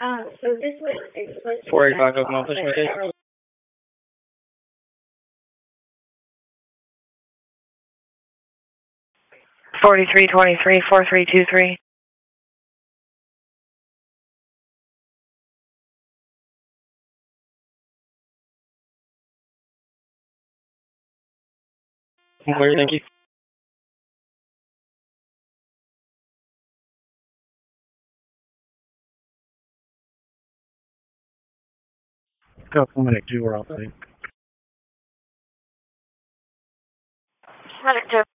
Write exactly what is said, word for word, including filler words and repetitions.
Uh, so this was explicit. four eighty-five Oklahoma, push my date. forty-three twenty-three, four three two three. Clear, thank you. Go for minute two, we're all safe. Medic two.